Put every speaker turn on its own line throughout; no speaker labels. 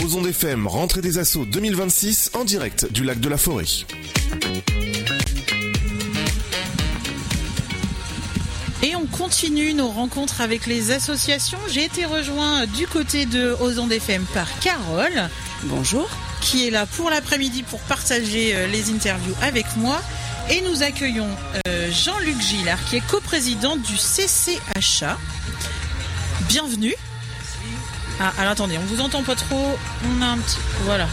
Aux ondes FM, rentrée des assauts 2026 en direct du lac de la Forêt.
Et on continue nos rencontres avec les associations. J'ai été rejoint du côté de Aux ondes FM par Carole.
Bonjour.
Qui est là pour l'après-midi pour partager les interviews avec moi. Et nous accueillons Jean-Luc Gillard qui est coprésident du CCHA. Bienvenue. Ah, alors attendez, on vous entend pas trop. On a un petit... Voilà.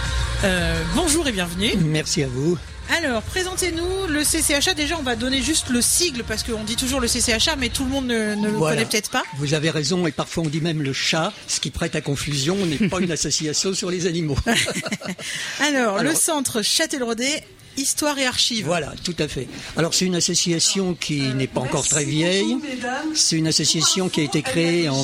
Bonjour et bienvenue.
Merci à vous.
Alors, présentez-nous le CCHA. Déjà, on va donner juste le sigle parce qu'on dit toujours le CCHA, mais tout le monde ne le connaît peut-être pas.
Vous avez raison, et parfois on dit même le chat, ce qui prête à confusion. On n'est pas une association sur les animaux.
Alors, le centre Châtelleraudais, Histoire et Archives.
Voilà, tout à fait. Alors, c'est une association qui n'est pas encore très vieille. C'est une association qui a été créée en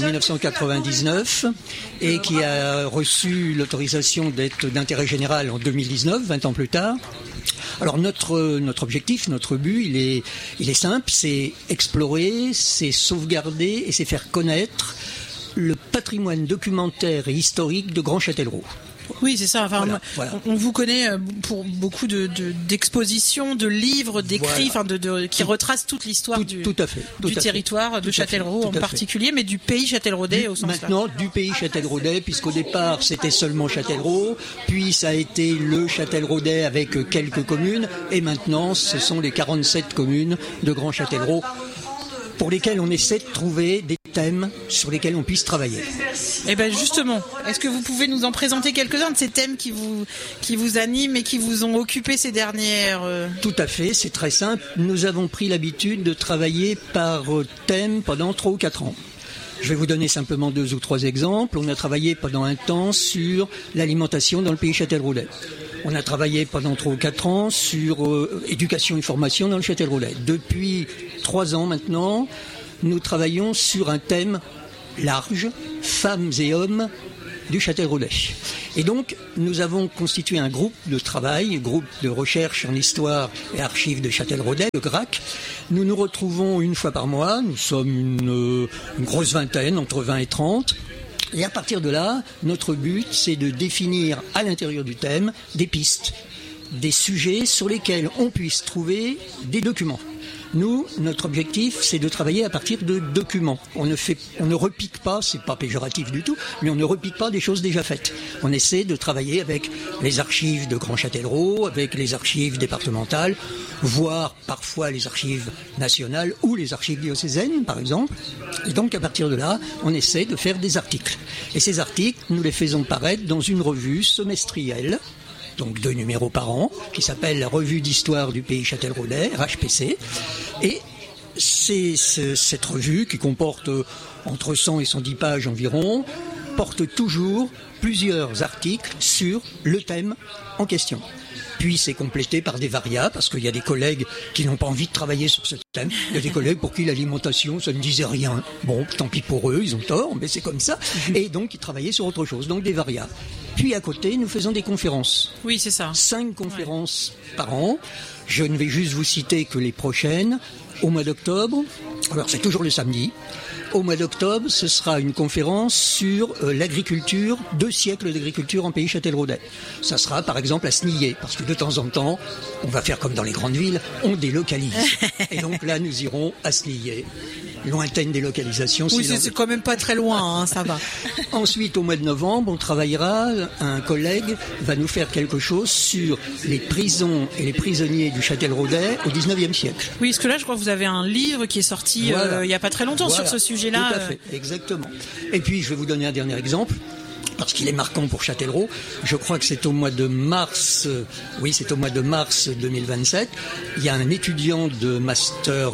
1999 et qui a reçu l'autorisation d'être d'intérêt général en 2019, 20 ans plus tard. Alors notre objectif, notre but, il est simple, c'est explorer, c'est sauvegarder et c'est faire connaître le patrimoine documentaire et historique de Grand Châtellerault.
Oui, c'est ça. Enfin, voilà. On vous connaît pour beaucoup d'expositions, de livres, d'écrits, qui retracent toute l'histoire du territoire de Châtellerault en particulier, mais du pays châtelleraudais au sens large.
Maintenant, du pays châtelleraudais, puisqu'au départ, c'était seulement Châtellerault, puis ça a été le Châtelleraudais avec quelques communes, et maintenant, ce sont les 47 communes de Grand Châtellerault pour lesquelles on essaie de trouver des thèmes sur lesquels on puisse travailler.
Et bien justement, est-ce que vous pouvez nous en présenter quelques-uns de ces thèmes qui vous animent et qui vous ont occupé ces dernières...
Tout à fait, c'est très simple. Nous avons pris l'habitude de travailler par thème pendant 3 ou 4 ans. Je vais vous donner simplement 2 ou 3 exemples. On a travaillé pendant un temps sur l'alimentation dans le pays châtelleraudais. On a travaillé pendant 3 ou 4 ans sur éducation et formation dans le Châtelleraudais. Depuis 3 ans maintenant, nous travaillons sur un thème large, femmes et hommes du Châtelleraudais. Et donc, nous avons constitué un groupe de travail, un groupe de recherche en histoire et archives de Châtelleraudais, le GRAC. Nous nous retrouvons une fois par mois, nous sommes une grosse vingtaine, entre 20 et 30. Et à partir de là, notre but, c'est de définir à l'intérieur du thème des pistes, des sujets sur lesquels on puisse trouver des documents. Nous, notre objectif, c'est de travailler à partir de documents. On ne repique pas, c'est pas péjoratif du tout, mais on ne repique pas des choses déjà faites. On essaie de travailler avec les archives de Grand Châtellerault, avec les archives départementales, voire parfois les archives nationales ou les archives diocésaines, par exemple. Et donc, à partir de là, on essaie de faire des articles. Et ces articles, nous les faisons paraître dans une revue semestrielle, donc 2 numéros par an, qui s'appelle la Revue d'Histoire du Pays Châtelleraudais, RHPC. Et c'est cette revue, qui comporte entre 100 et 110 pages environ, porte toujours plusieurs articles sur le thème en question. Puis c'est complété par des varias, parce qu'il y a des collègues qui n'ont pas envie de travailler sur ce thème. Il y a des collègues pour qui l'alimentation, ça ne disait rien. Bon, tant pis pour eux, ils ont tort, mais c'est comme ça. Et donc, ils travaillaient sur autre chose, donc des varias. Puis à côté, nous faisons des conférences.
Oui, c'est ça.
5 conférences par an. Je ne vais juste vous citer que les prochaines. Au mois d'octobre, alors c'est toujours le samedi. Au mois d'octobre, ce sera une conférence sur l'agriculture, 2 siècles d'agriculture en pays châtelleraudais. Ça sera par exemple à Snillé, parce que de temps en temps, on va faire comme dans les grandes villes, on délocalise. Et donc là, nous irons à Snillé. Lointaine délocalisation.
Oui, c'est quand même pas très loin, hein, ça va.
Ensuite, au mois de novembre, on travaillera, un collègue va nous faire quelque chose sur les prisons et les prisonniers du Châtelleraudais au 19e siècle.
Oui, parce que là, je crois que vous avez un livre qui est sorti il y a pas très longtemps sur ce sujet-là.
Tout à fait, exactement. Et puis, je vais vous donner un dernier exemple, parce qu'il est marquant pour Châtellerault. Je crois que c'est au mois de mars, c'est au mois de mars 2027. Il y a un étudiant de Master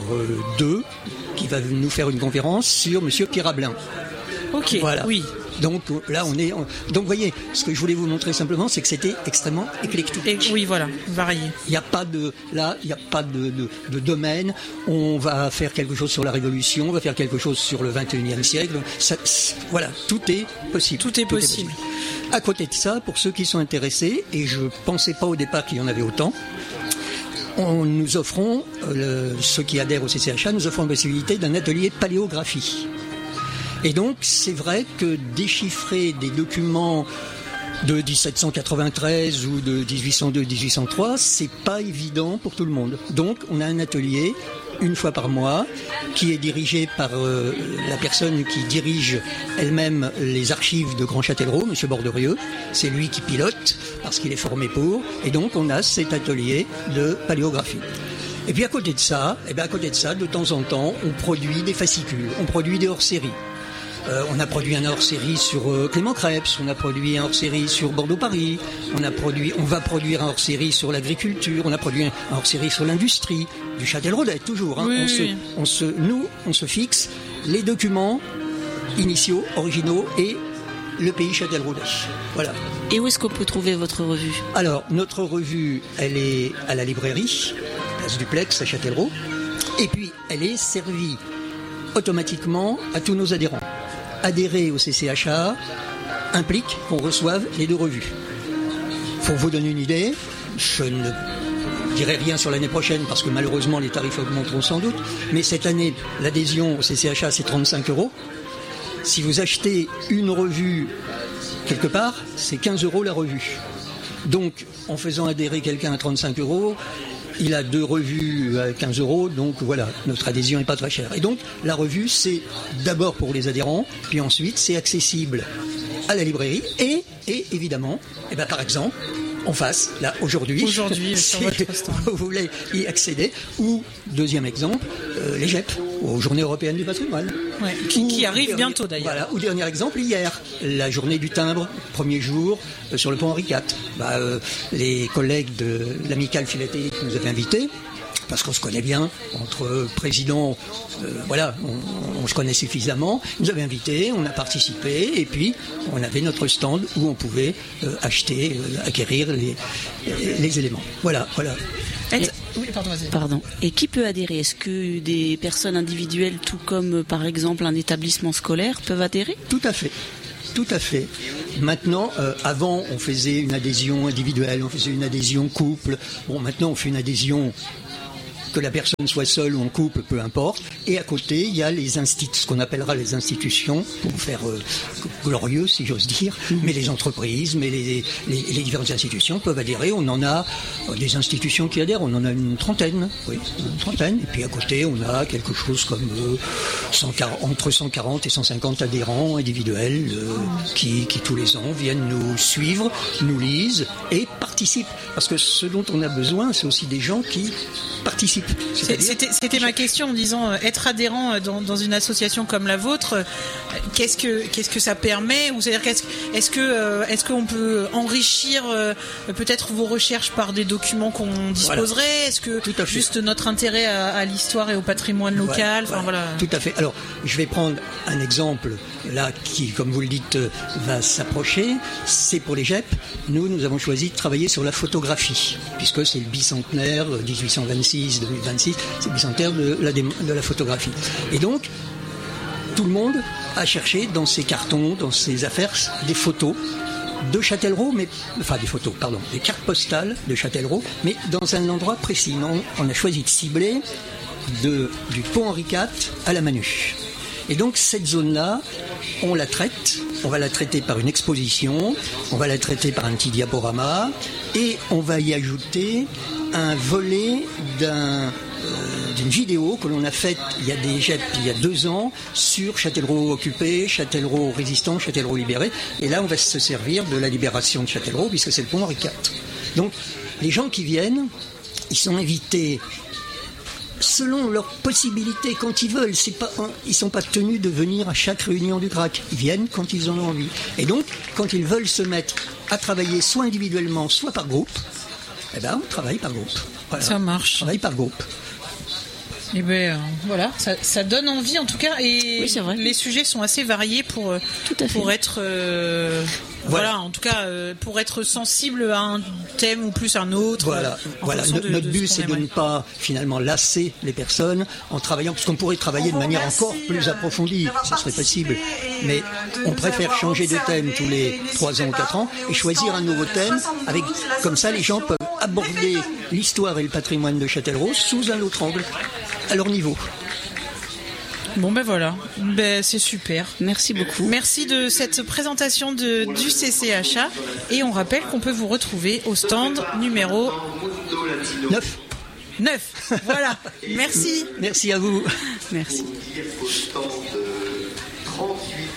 2 qui va nous faire une conférence sur Monsieur Pierre Ablin.
Ok,
voilà.
Oui.
Donc là, donc vous voyez, ce que je voulais vous montrer simplement, c'est que c'était extrêmement éclectique.
Oui, voilà, varié.
Il n'y a pas de domaine. On va faire quelque chose sur la Révolution, on va faire quelque chose sur le 21e siècle. Voilà, tout est possible.
Tout est possible.
À côté de ça, pour ceux qui sont intéressés, et je pensais pas au départ qu'il y en avait autant, nous offrons, ceux qui adhèrent au CCHA, nous offrons la possibilité d'un atelier de paléographie. Et donc, c'est vrai que déchiffrer des documents de 1793 ou de 1802-1803, c'est pas évident pour tout le monde. Donc, on a un atelier une fois par mois qui est dirigé par la personne qui dirige elle-même les archives de Grand Châtellerault, M. Borderieux. C'est lui qui pilote parce qu'il est formé pour. Et donc, on a cet atelier de paléographie. Et puis à côté de ça, de temps en temps, on produit des fascicules, on produit des hors-séries. On a produit un hors-série sur Clément Krebs, on a produit un hors-série sur Bordeaux-Paris, on va produire un hors-série sur l'agriculture, on a produit un hors-série sur l'industrie, du Châtelleraudais, toujours. Hein.
Oui.
On se fixe les documents initiaux, originaux et le pays Châtelleraudais. Voilà.
Et où est-ce qu'on peut trouver votre revue ?
Alors, notre revue, elle est à la librairie, place du Plex à Châtellerault, et puis elle est servie automatiquement à tous nos adhérents. Adhérer au CCHA implique qu'on reçoive les deux revues. Pour vous donner une idée, je ne dirai rien sur l'année prochaine parce que malheureusement les tarifs augmenteront sans doute, mais cette année, l'adhésion au CCHA c'est 35 €. Si vous achetez une revue quelque part, c'est 15 € la revue. Donc, en faisant adhérer quelqu'un à 35 €, il a deux revues à 15 €, donc voilà, notre adhésion n'est pas très chère. Et donc, la revue, c'est d'abord pour les adhérents, puis ensuite, c'est accessible à la librairie et évidemment, par exemple, en face, là, aujourd'hui,
sur votre stand.
Vous voulez y accéder, ou, deuxième exemple, les GEP, aux Journées Européennes du Patrimoine.
Ouais, qui arrive bientôt d'ailleurs.
Voilà, ou dernier exemple, hier, la journée du timbre, premier jour, sur le pont Henri IV. Les collègues de l'Amicale Philatélique nous avaient invités, parce qu'on se connaît bien, entre présidents, on se connaît suffisamment. Ils nous avaient invités, on a participé, et puis on avait notre stand où on pouvait acheter, acquérir les éléments. Voilà.
Pardon. Et qui peut adhérer ? Est-ce que des personnes individuelles, tout comme par exemple un établissement scolaire, peuvent adhérer ?
Tout à fait. Maintenant, avant, on faisait une adhésion individuelle, on faisait une adhésion couple. Bon, maintenant, on fait une adhésion que la personne soit seule ou en couple, peu importe. Et à côté, il y a ce qu'on appellera les institutions, pour faire glorieux, si j'ose dire. Mais les entreprises, mais les différentes institutions peuvent adhérer. On en a des institutions qui adhèrent, on en a une trentaine. Et puis à côté, on a quelque chose comme entre 140 et 150 adhérents individuels qui tous les ans viennent nous suivre, nous lisent et participent. Parce que ce dont on a besoin, c'est aussi des gens qui participent.
C'était ma question en disant être adhérent dans une association comme la vôtre, qu'est-ce que ça permet, ou c'est-à-dire est-ce qu'on peut enrichir peut-être vos recherches par des documents qu'on disposerait, voilà. Est-ce que juste notre intérêt à l'histoire et au patrimoine local, voilà.
Tout à fait. Alors je vais prendre un exemple là qui, comme vous le dites, va s'approcher. C'est pour les GEP. Nous avons choisi de travailler sur la photographie puisque c'est le bicentenaire 1826-2026, c'est le bicentenaire de la photographie. Et donc, tout le monde a cherché dans ses cartons, dans ses affaires, des photos de Châtellerault, des cartes postales de Châtellerault, mais dans un endroit précis. On a choisi de cibler du pont Henri IV à la Manu. Et donc, cette zone-là, on la traite. On va la traiter par une exposition, on va la traiter par un petit diaporama, et on va y ajouter un volet d'une vidéo que l'on a faite il y a 2 ans sur Châtellerault occupé, Châtellerault résistant, Châtellerault libéré. Et là, on va se servir de la libération de Châtellerault puisque c'est le pont Henri IV. Donc, les gens qui viennent, ils sont invités selon leurs possibilités, quand ils veulent. Ils ne sont pas tenus de venir à chaque réunion du CRAC. Ils viennent quand ils en ont envie. Et donc, quand ils veulent se mettre à travailler soit individuellement, soit par groupe, on travaille par groupe. Voilà.
Ça marche.
On travaille par groupe.
Et voilà, ça donne envie en tout cas. Et
oui, c'est vrai.
Les sujets sont assez variés pour être... Voilà, en tout cas, pour être sensible à un thème ou plus un autre.
Voilà. Notre but, c'est de ne pas finalement lasser les personnes en travaillant, parce qu'on pourrait travailler de manière encore plus approfondie, ça serait possible. Mais on préfère changer de thème tous les 3 ans ou 4 ans et choisir un nouveau thème. Comme ça, les gens peuvent aborder l'histoire et le patrimoine de Châtellerault sous un autre angle, à leur niveau.
Bon ben voilà, c'est super.
Merci beaucoup.
Merci de cette présentation du CCHA et on rappelle qu'on peut vous retrouver au stand numéro 9. Voilà, merci.
Merci à vous.
Merci.